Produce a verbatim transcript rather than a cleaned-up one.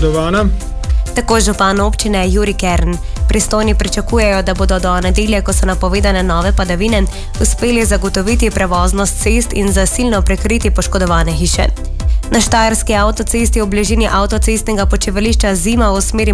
poškodovana. Tako župan občine Jurij Kern. Pristojni pričakujejo, da bodo do nedelje, ko so napovedane nove padavine, uspeli zagotoviti prevoznost cest in zasilno prekriti poškodovane hiše. Na štajerski avtocesti v bližini avtocestnega počivališča Zima v smeri